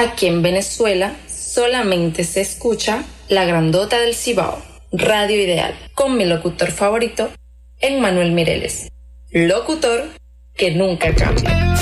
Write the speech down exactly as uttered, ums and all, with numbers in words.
Aquí en Venezuela solamente se escucha La Grandota del Cibao, Radio Ideal, con mi locutor favorito, Emmanuel Mireles, locutor que nunca cambia.